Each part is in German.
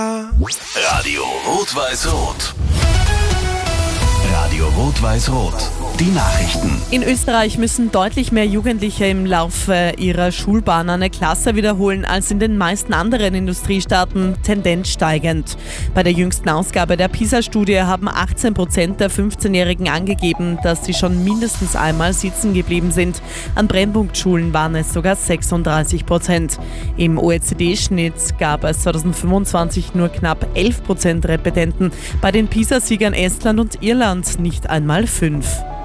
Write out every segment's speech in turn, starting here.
Radio Rot-Weiß-Rot. Radio Rot-Weiß-Rot. Die Nachrichten. In Österreich müssen deutlich mehr Jugendliche im Laufe ihrer Schulbahn eine Klasse wiederholen als in den meisten anderen Industriestaaten, Tendenz steigend. Bei der jüngsten Ausgabe der PISA-Studie haben 18% der 15-Jährigen angegeben, dass sie schon mindestens einmal sitzen geblieben sind. An Brennpunktschulen waren es sogar 36%. Im OECD-Schnitt gab es 2025 nur knapp 11% Repetenten. Bei den PISA-Siegern Estland und Irland nicht einmal 5%.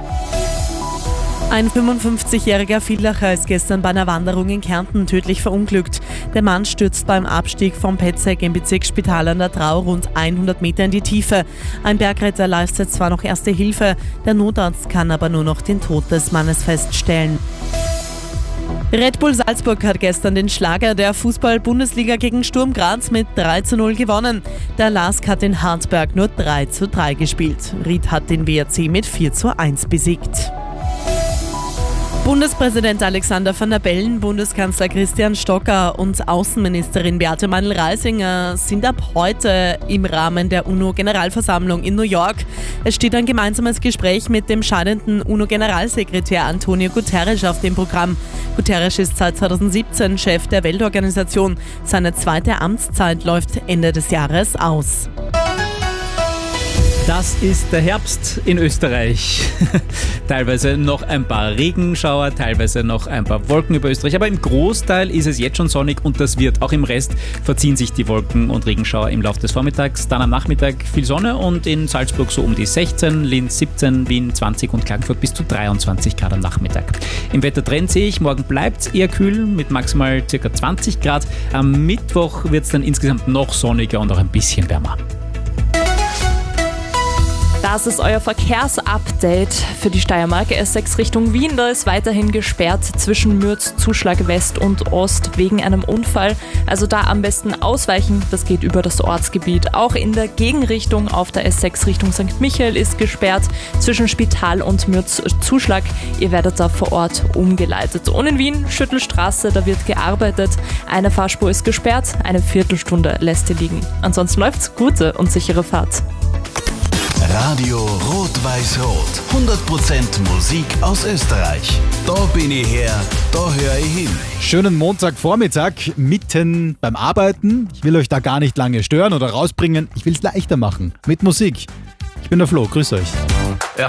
Ein 55-jähriger Villacher ist gestern bei einer Wanderung in Kärnten tödlich verunglückt. Der Mann stürzt beim Abstieg vom Petzeg im Bezirksspital an der Drau rund 100 Meter in die Tiefe. Ein Bergretter leistet zwar noch erste Hilfe, der Notarzt kann aber nur noch den Tod des Mannes feststellen. Red Bull Salzburg hat gestern den Schlager der Fußball-Bundesliga gegen Sturm Graz mit 3:0 gewonnen. Der LASK hat in Hartberg nur 3:3 gespielt. Ried hat den WRC mit 4:1 besiegt. Bundespräsident Alexander Van der Bellen, Bundeskanzler Christian Stocker und Außenministerin Beate Meindl-Reisinger sind ab heute im Rahmen der UNO-Generalversammlung in New York. Es steht ein gemeinsames Gespräch mit dem scheidenden UNO-Generalsekretär Antonio Guterres auf dem Programm. Guterres ist seit 2017 Chef der Weltorganisation. Seine zweite Amtszeit läuft Ende des Jahres aus. Das ist der Herbst in Österreich. Teilweise noch ein paar Regenschauer, teilweise noch ein paar Wolken über Österreich, aber im Großteil ist es jetzt schon sonnig und das wird. Auch im Rest verziehen sich die Wolken und Regenschauer im Laufe des Vormittags. Dann am Nachmittag viel Sonne und in Salzburg so um die 16, Linz 17, Wien 20 und Klagenfurt bis zu 23 Grad am Nachmittag. Im Wettertrend sehe ich, morgen bleibt es eher kühl mit maximal ca. 20 Grad. Am Mittwoch wird es dann insgesamt noch sonniger und auch ein bisschen wärmer. Das ist euer Verkehrsupdate für die Steiermark. S6 Richtung Wien, da ist weiterhin gesperrt zwischen Mürz, Zuschlag West und Ost wegen einem Unfall. Also da am besten ausweichen, das geht über das Ortsgebiet. Auch in der Gegenrichtung auf der S6 Richtung St. Michael ist gesperrt zwischen Spital und Mürz, Zuschlag. Ihr werdet da vor Ort umgeleitet. Und in Wien, Schüttelstraße, da wird gearbeitet. Eine Fahrspur ist gesperrt, eine Viertelstunde lässt ihr liegen. Ansonsten läuft's, gute und sichere Fahrt. Radio Rot-Weiß-Rot. 100% Musik aus Österreich. Da bin ich her, da höre ich hin. Schönen Montagvormittag, mitten beim Arbeiten. Ich will euch da gar nicht lange stören oder rausbringen. Ich will es leichter machen. Mit Musik. Ich bin der Flo, grüß euch.